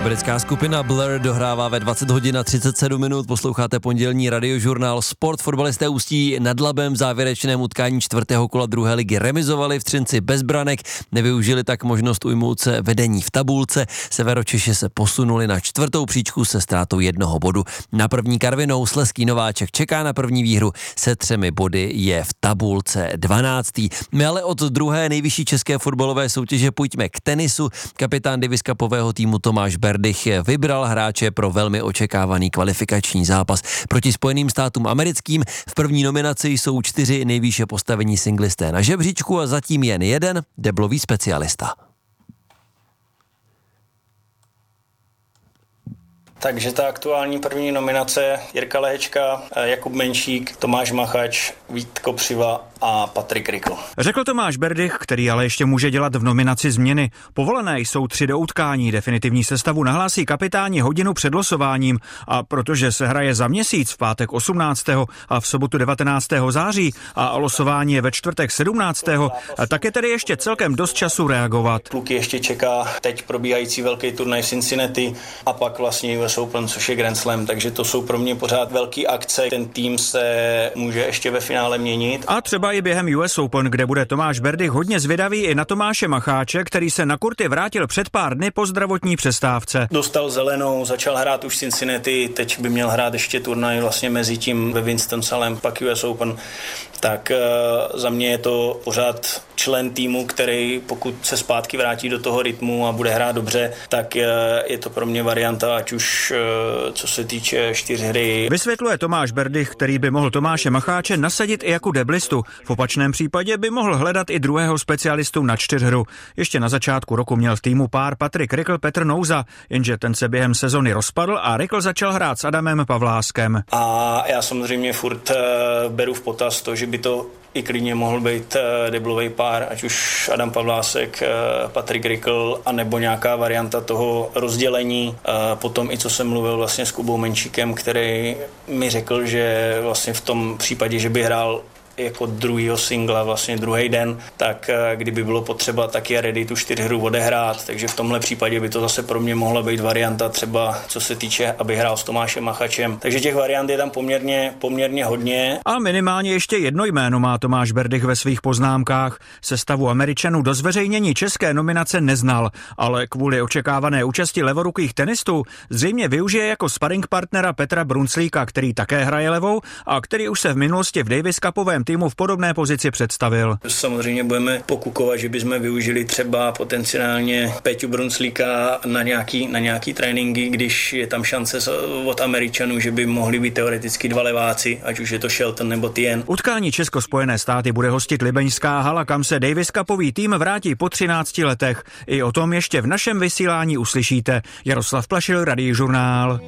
Britská skupina Blur dohrává ve 20 hodin a 37 minut. Posloucháte pondělní radiožurnál Sport. Fotbalisté Ústí nad Labem v závěrečném utkání 4. kola 2. ligy remizovali v Třinci bez branek. Nevyužili tak možnost ujmout se vedení v tabulce. Severočeši se posunuli na 4. příčku se ztrátou 1 bodu. Na první Karvinou slezský nováček čeká na první výhru. Se 3 body je v tabulce 12. My ale od druhé nejvyšší české fotbalové soutěže pojďme k tenisu. Kapitán Davis Cupového týmu Tomáš Berdych vybral hráče pro velmi očekávaný kvalifikační zápas proti Spojeným státům americkým. V první nominaci jsou 4 nejvýše postavení singlisté na žebříčku a zatím jen jeden deblový specialista. Takže ta aktuální první nominace: Jirka Lehečka, Jakub Menšík, Tomáš Machač, Vít Kopřiva a Patrik Rikl. Řekl Tomáš Berdych, který ale ještě může dělat v nominaci změny. Povolené jsou 3 do utkání, definitivní sestavu nahlásí kapitáni hodinu před losováním a protože se hraje za měsíc v pátek 18. a v sobotu 19. září a losování je ve čtvrtek 17. tak je tedy ještě celkem dost času reagovat. Kluky ještě čeká teď probíhající velký turnaj v Cincinnati a pak vlastně US Open, což je Grand Slam, takže to jsou pro mě pořád velký akce. Ten tým se může ještě ve finále měnit. A třeba i během US Open, kde bude Tomáš Berdych hodně zvědavý i na Tomáše Macháče, který se na kurty vrátil před pár dny po zdravotní přestávce. Dostal zelenou, začal hrát už v Cincinnati, teď by měl hrát ještě turnaj vlastně mezi tím ve Winston-Salem, pak US Open. Tak za mě je to pořád člen týmu, který pokud se zpátky vrátí do toho rytmu a bude hrát dobře, tak je to pro mě varianta, ať už co se týče 4hry. Vysvětluje Tomáš Berdych, který by mohl Tomáše Macháče nasadit i jako deblistu. V opačném případě by mohl hledat i druhého specialistu na 4hru. Ještě na začátku roku měl v týmu pár Patrik Rikl, Petr Nouza, jenže ten se během sezony rozpadl a Rikl začal hrát s Adamem Pavláskem. A já samozřejmě furt beru v potaz to, že by to i klidně mohl být deblový pár, ať už Adam Pavlásek, Patrik Rikl, anebo nějaká varianta toho rozdělení. Potom i co jsem mluvil vlastně s Kubou Menšíkem, který mi řekl, že vlastně v tom případě, že by hrál jako druhýho singla, vlastně druhý den, tak kdyby bylo potřeba, tak je ready tu 4hru odehrát, takže v tomhle případě by to zase pro mě mohla být varianta třeba, co se týče, aby hrál s Tomášem Machačem. Takže těch variant je tam poměrně hodně. A minimálně ještě jedno jméno má Tomáš Berdych ve svých poznámkách. Sestavu Američanů do zveřejnění české nominace neznal, ale kvůli očekávané účasti levorukých tenistů zřejmě využije jako sparring partnera Petra Brunclíka, který také hraje levou a který už se v minulosti v Davis Cupovém týmu v podobné pozici představil. Samozřejmě budeme pokukovat, že bychom využili třeba potenciálně Peťu Brunclíka na nějaký tréninky, když je tam šance od Američanů, že by mohli být teoreticky 2 leváci, ať už je to Shelton nebo Tien. Utkání Česko-Spojené státy bude hostit libeňská hala, kam se Davis Cupový tým vrátí po 13 letech. I o tom ještě v našem vysílání uslyšíte. Jaroslav Plašil, Radiožurnál.